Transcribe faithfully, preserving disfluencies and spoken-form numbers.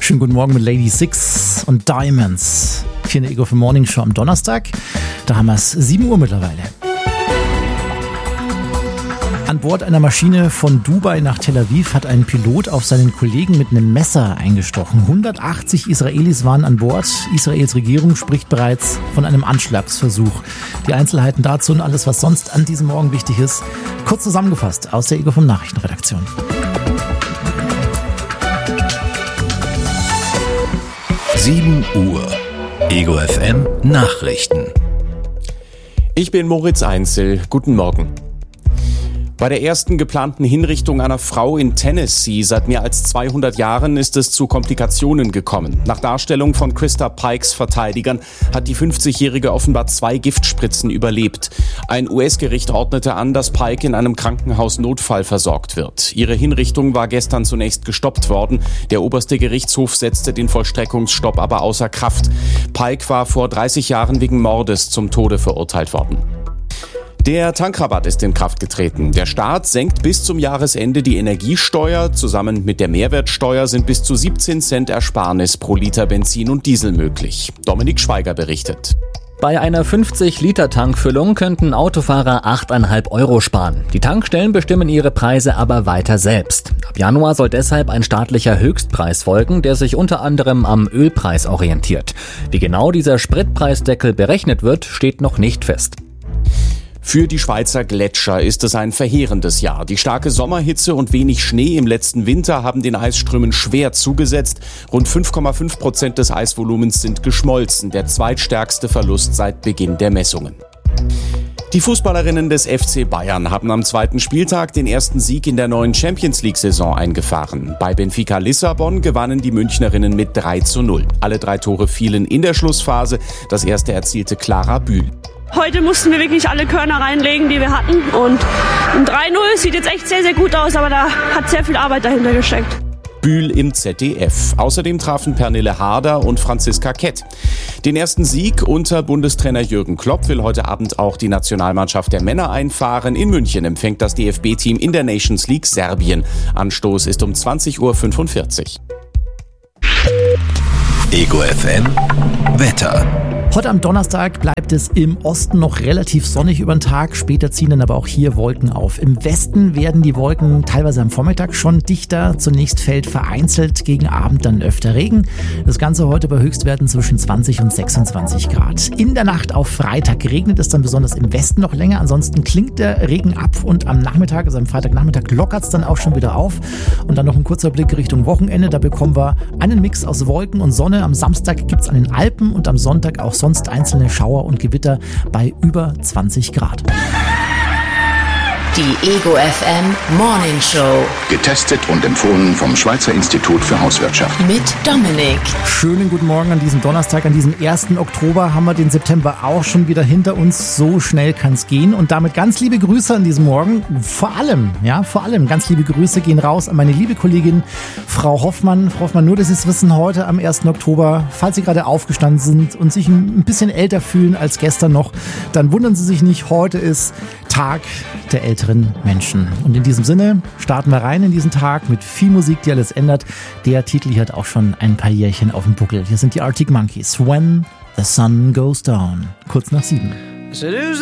Schönen guten Morgen mit Lady Six und Diamonds. Hier in der Ego für Morning Show am Donnerstag. Da haben wir es sieben Uhr mittlerweile. An Bord einer Maschine von Dubai nach Tel Aviv hat ein Pilot auf seinen Kollegen mit einem Messer eingestochen. hundertachtzig Israelis waren an Bord. Israels Regierung spricht bereits von einem Anschlagsversuch. Die Einzelheiten dazu und alles, was sonst an diesem Morgen wichtig ist, kurz zusammengefasst aus der Ego vom Nachrichtenredaktion. sieben Uhr. Ego F M Nachrichten. Ich bin Moritz Einzel. Guten Morgen. Bei der ersten geplanten Hinrichtung einer Frau in Tennessee seit mehr als zweihundert Jahren ist es zu Komplikationen gekommen. Nach Darstellung von Krista Pikes Verteidigern hat die fünfzigjährige offenbar zwei Giftspritzen überlebt. Ein U S-Gericht ordnete an, dass Pike in einem Krankenhaus notfallversorgt wird. Ihre Hinrichtung war gestern zunächst gestoppt worden. Der oberste Gerichtshof setzte den Vollstreckungsstopp aber außer Kraft. Pike war vor dreißig Jahren wegen Mordes zum Tode verurteilt worden. Der Tankrabatt ist in Kraft getreten. Der Staat senkt bis zum Jahresende die Energiesteuer. Zusammen mit der Mehrwertsteuer sind bis zu siebzehn Cent Ersparnis pro Liter Benzin und Diesel möglich. Dominik Schweiger berichtet. Bei einer fünfzig Liter Tankfüllung könnten Autofahrer acht Komma fünf Euro sparen. Die Tankstellen bestimmen ihre Preise aber weiter selbst. Ab Januar soll deshalb ein staatlicher Höchstpreis folgen, der sich unter anderem am Ölpreis orientiert. Wie genau dieser Spritpreisdeckel berechnet wird, steht noch nicht fest. Für die Schweizer Gletscher ist es ein verheerendes Jahr. Die starke Sommerhitze und wenig Schnee im letzten Winter haben den Eisströmen schwer zugesetzt. Rund fünf Komma fünf Prozent des Eisvolumens sind geschmolzen, der zweitstärkste Verlust seit Beginn der Messungen. Die Fußballerinnen des F C Bayern haben am zweiten Spieltag den ersten Sieg in der neuen Champions-League-Saison eingefahren. Bei Benfica Lissabon gewannen die Münchnerinnen mit drei zu null. Alle drei Tore fielen in der Schlussphase. Das erste erzielte Clara Bühl. Heute mussten wir wirklich alle Körner reinlegen, die wir hatten. Und ein drei null sieht jetzt echt sehr, sehr gut aus, aber da hat sehr viel Arbeit dahinter gesteckt. Bühl im Z D F. Außerdem trafen Pernille Harder und Franziska Kett. Den ersten Sieg unter Bundestrainer Jürgen Klopp will heute Abend auch die Nationalmannschaft der Männer einfahren. In München empfängt das D F B-Team in der Nations League Serbien. Anstoß ist um zwanzig Uhr fünfundvierzig. Ego F M Wetter. Heute am Donnerstag bleibt es im Osten noch relativ sonnig über den Tag. Später ziehen dann aber auch hier Wolken auf. Im Westen werden die Wolken teilweise am Vormittag schon dichter. Zunächst fällt vereinzelt gegen Abend dann öfter Regen. Das Ganze heute bei Höchstwerten zwischen zwanzig und sechsundzwanzig Grad. In der Nacht auf Freitag regnet es dann besonders im Westen noch länger. Ansonsten klingt der Regen ab und am Nachmittag, also am Freitagnachmittag, lockert es dann auch schon wieder auf. Und dann noch ein kurzer Blick Richtung Wochenende. Da bekommen wir einen Mix aus Wolken und Sonne. Am Samstag gibt es an den Alpen und am Sonntag auch sonst einzelne Schauer und Gewitter bei über zwanzig Grad. Die Ego F M Morning Show. Getestet und empfohlen vom Schweizer Institut für Hauswirtschaft. Mit Dominik. Schönen guten Morgen an diesem Donnerstag, an diesem ersten Oktober haben wir den September auch schon wieder hinter uns. So schnell kann es gehen. Und damit ganz liebe Grüße an diesem Morgen. Vor allem, ja, vor allem ganz liebe Grüße gehen raus an meine liebe Kollegin Frau Hoffmann. Frau Hoffmann, nur dass Sie es wissen, heute am ersten Oktober, falls Sie gerade aufgestanden sind und sich ein bisschen älter fühlen als gestern noch, dann wundern Sie sich nicht, heute ist Tag der älteren Menschen. Und in diesem Sinne starten wir rein in diesen Tag mit viel Musik, die alles ändert. Der Titel hier hat auch schon ein paar Jährchen auf dem Buckel. Hier sind die Arctic Monkeys. When the Sun Goes Down. Kurz nach sieben.